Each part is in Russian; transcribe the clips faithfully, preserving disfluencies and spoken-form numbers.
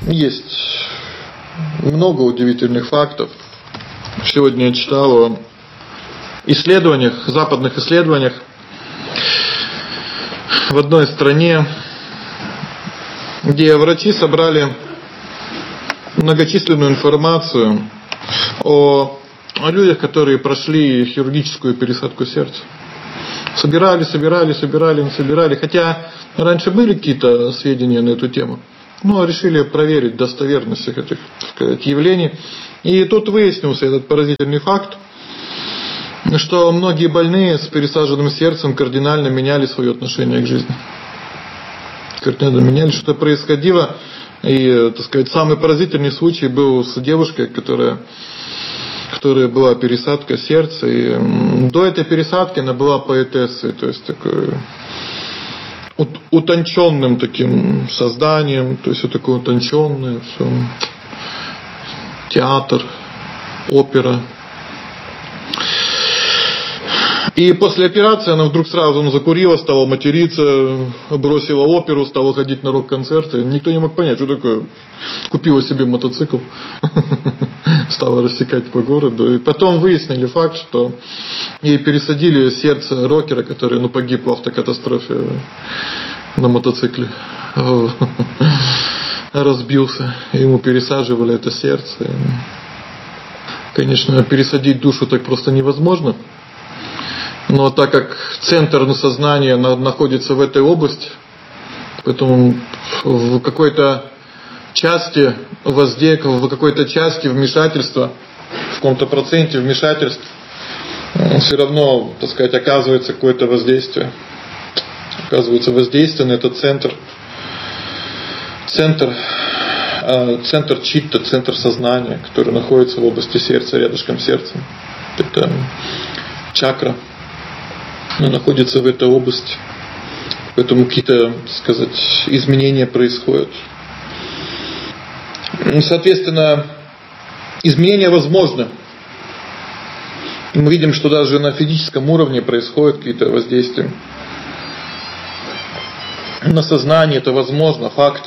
Есть много удивительных фактов. Сегодня я читал о исследованиях, западных исследованиях. В одной стране, где врачи собрали многочисленную информацию о, о людях, которые прошли хирургическую пересадку сердца. Собирали, собирали, собирали, собирали. Хотя раньше были какие-то сведения на эту тему. Но решили проверить достоверность всех этих, так сказать, явлений. И тут выяснился этот поразительный факт, что многие больные с пересаженным сердцем кардинально меняли свое отношение к жизни. Кардинально меняли, что-то происходило. И, так сказать, самый поразительный случай был с девушкой, которая, которая была пересадка сердца. И до этой пересадки она была поэтессой, то есть такой утонченным таким созданием, то есть все такое утонченное, все. Театр, опера. И после операции она вдруг сразу закурила, стала материться, бросила оперу, стала ходить на рок-концерты. Никто не мог понять, что такое. Купила себе мотоцикл, стала рассекать по городу. И потом выяснили факт, что ей пересадили сердце рокера, который ну, погиб в автокатастрофе на мотоцикле. Разбился. Ему пересаживали это сердце. Конечно, пересадить душу так просто невозможно. Но так как центр сознания находится в этой области, поэтому в какой-то части воздействия, в какой-то части вмешательства, в каком-то проценте вмешательств, все равно, так сказать, оказывается какое-то воздействие. Оказывается воздействие на этот центр. Центр, центр читта, центр сознания, который находится в области сердца, рядышком с сердцем. Это чакра. Она находится в этой области. Поэтому какие-то, так сказать, изменения происходят. Соответственно, изменения возможны. Мы видим, что даже на физическом уровне происходят какие-то воздействия. На сознание это возможно, факт.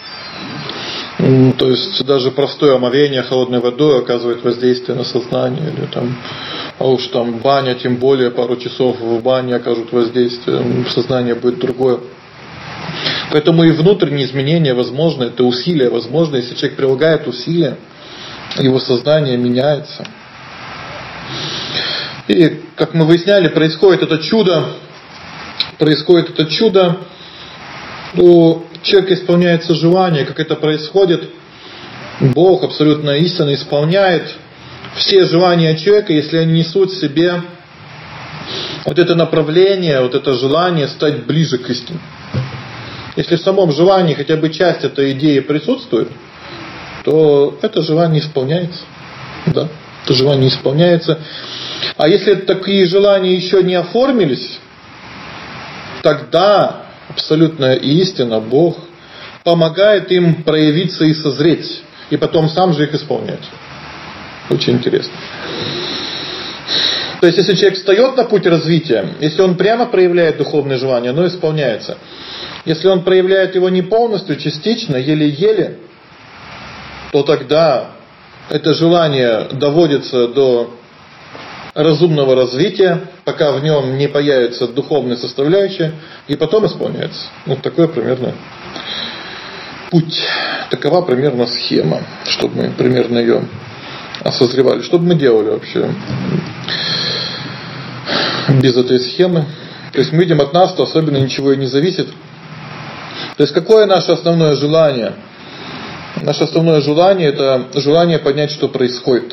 То есть даже простое омовение холодной водой оказывает воздействие на сознание. Или там, а уж там баня, тем более пару часов в бане окажут воздействие, сознание будет другое. Поэтому и внутренние изменения возможны, это усилия возможно. Если человек прилагает усилия, его сознание меняется. И, как мы выясняли, происходит это чудо, происходит это чудо, у человека исполняется желание, как это происходит. Бог абсолютно истинно исполняет все желания человека, если они несут в себе вот это направление, вот это желание стать ближе к истине. Если в самом желании хотя бы часть этой идеи присутствует, то это желание исполняется. Да, это желание исполняется. А если такие желания еще не оформились, тогда абсолютная истина, Бог, помогает им проявиться и созреть, и потом сам же их исполняет. Очень интересно. То есть, если человек встает на путь развития, если он прямо проявляет духовное желание, оно исполняется. Если он проявляет его не полностью, частично, еле-еле, то тогда это желание доводится до разумного развития, пока в нем не появится духовная составляющая, и потом исполняется. Вот такой примерно путь. Такова примерно схема, чтобы мы примерно ее осозревали. Что бы мы делали вообще без этой схемы? То есть мы видим, от нас-то особенно ничего и не зависит. То есть какое наше основное желание? Наше основное желание — это желание понять, что происходит.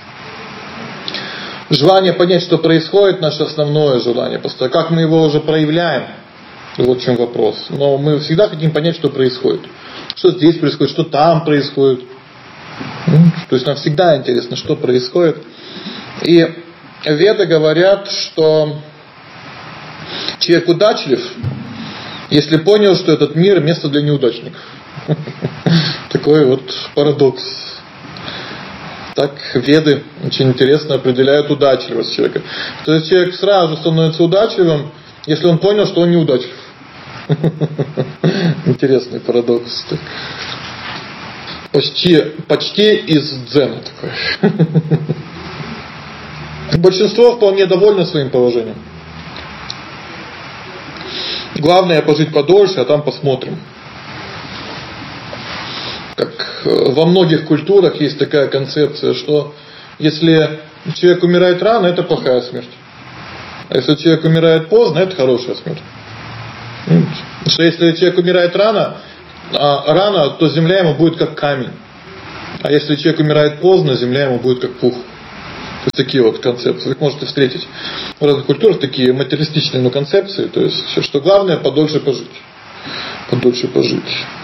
Желание понять, что происходит, наше основное желание. Просто как мы его уже проявляем, вот в чем вопрос. Но мы всегда хотим понять, что происходит. Что здесь происходит, что там происходит. То есть нам всегда интересно, что происходит. И веды говорят, что человек удачлив, если понял, что этот мир — место для неудачников. Такой вот парадокс. Так веды очень интересно определяют удачливость человека. То есть человек сразу становится удачливым, если он понял, что он неудачлив. Интересный парадокс. Почти, почти из дзена такой. Большинство вполне довольно своим положением. Главное пожить подольше, а там посмотрим. Как во многих культурах есть такая концепция, что если человек умирает рано, это плохая смерть. А если человек умирает поздно, это хорошая смерть. Потому что если человек умирает рано, а рано, то земля ему будет как камень. А если человек умирает поздно, земля ему будет как пух. То есть такие вот концепции. Вы можете встретить в разных культурах такие материалистичные, но концепции. То есть, что главное подольше пожить. Подольше пожить.